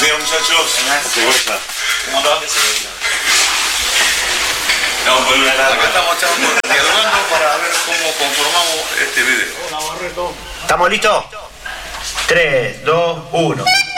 Bien, muchachos. Cebolla. ¿Cómo andás? Acá estamos dialogando para ver cómo conformamos este video. ¿Estamos listos? 3, 2, 1.